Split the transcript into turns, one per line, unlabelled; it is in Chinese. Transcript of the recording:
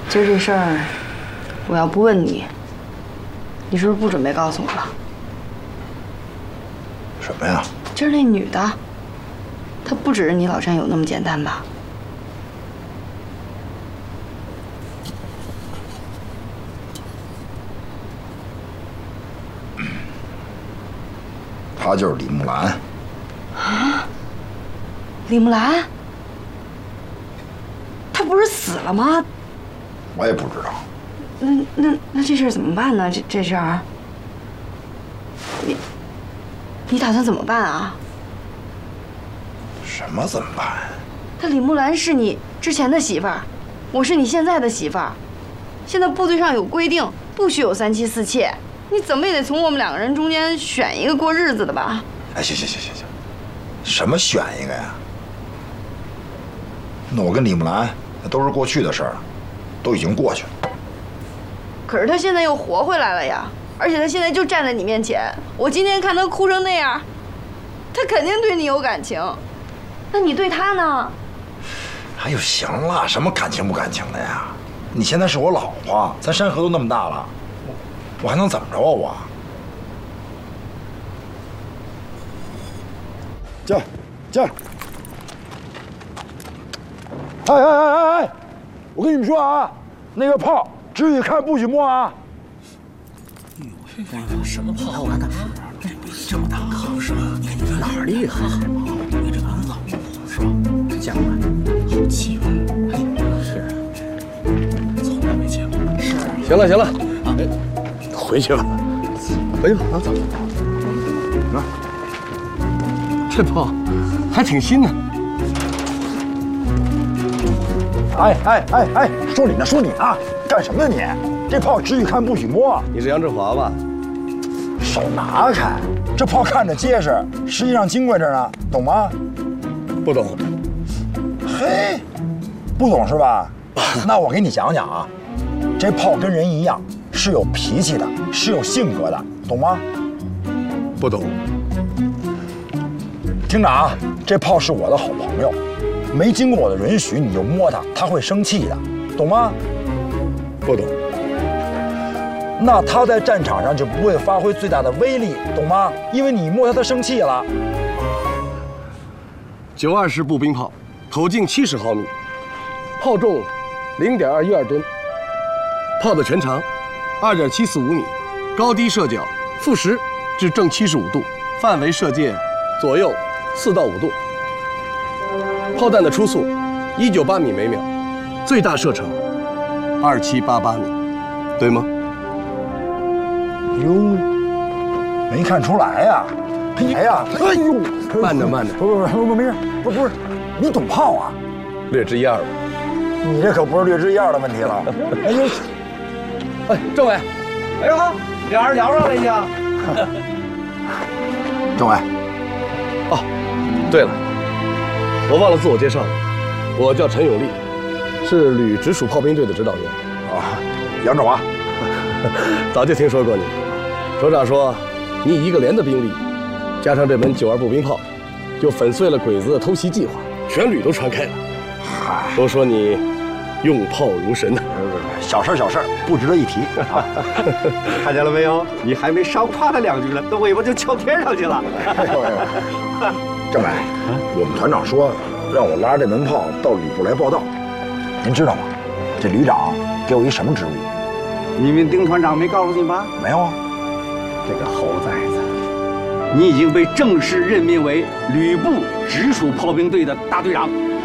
今儿这事儿，我要不问你，你是不是不准备告诉我了？
什么呀？
今儿那女的，她不只是你老战友那么简单吧？
她就是李木兰。
啊？李木兰？她不是死了吗？
我也不知道。
那这事儿怎么办呢？这事儿，你打算怎么办啊？
什么怎么办？
她李木兰是你之前的媳妇儿，我是你现在的媳妇儿。现在部队上有规定，不许有3妻4妾，你怎么也得从我们2个人中间选一个过日子的吧？
哎，行，什么选一个呀？那我跟李木兰那都是过去的事儿了，都已经过去了。
可是她现在又活回来了呀，而且她现在就站在你面前。我今天看她哭成那样，她肯定对你有感情。那你对她呢？
哎呦，行了，什么感情不感情的呀？你现在是我老婆，咱山河都那么大了，我还能怎么着啊我？进！哎！我跟你们说啊，那个炮只许看不许摸啊！
什么炮？我看看，这么大个是吧？哪儿厉害？你这个老虎是吧？见过没？好气派！是，从来没见过。是。
行了，哎，回去吧，啊，走。啊，这炮还挺新呢。
哎，说你呢，干什么呢你？这炮只许看不许摸。
你是杨志华吧？
手拿开，这炮看着结实，实际上金贵着呢，懂吗？
不懂。
嘿，不懂是吧？那我给你讲讲啊，这炮跟人一样，是有脾气的，是有性格的，懂吗？
不懂。
听着啊，这炮是我的好朋友，没经过我的允许你就摸它，他会生气的，懂吗？
不懂。
那他在战场上就不会发挥最大的威力，懂吗？因为你摸他生气了。
920步兵炮，口径70毫米，炮重0.212吨，炮的全长2.745米，高低射角负10至正75度，范围射界左右4到5度。炮弹的初速198米每秒，最大射程2788米，对吗？
哟，没看出来呀！哎呀，哎呦，
慢着，
不，没事，不是，你懂炮啊？
略知一二吧。
你这可不是略知一二的问题了。哎呦，
哎，政委，
哎呦，俩人聊上了已经。
政委，
哦，对了，我忘了自我介绍了，我叫陈永利，是旅直属炮兵队的指导员。
啊，杨志华，
早就听说过你。首长说，你1个连的兵力，加上这门92步兵炮，就粉碎了鬼子的偷袭计划，全旅都传开了。
嗨，
都说你用炮如神呢。
小事，不值得一提啊。
看见了没有？你还没少夸他2句了，那尾巴就翘天上去了。
政委，我们团长说让我拉着这门炮到旅部来报道，您知道吗？这旅长给我一什么职务？
你们丁团长没告诉你吗？
没有啊。
这个猴崽子，你已经被正式任命为旅部直属炮兵队的大队长。